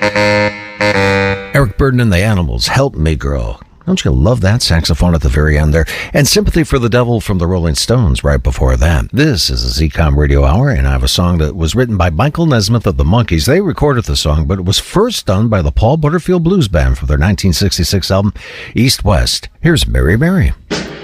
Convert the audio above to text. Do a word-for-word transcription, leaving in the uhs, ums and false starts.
Eric Burdon and the Animals, Help Me Girl. Don't you love that saxophone at the very end there? And Sympathy for the Devil from the Rolling Stones right before that. This is a Z COM Radio Hour, and I have a song that was written by Michael Nesmith of the Monkees. They recorded the song, but it was first done by the Paul Butterfield Blues Band for their nineteen sixty-six album, East West. Here's Mary Mary.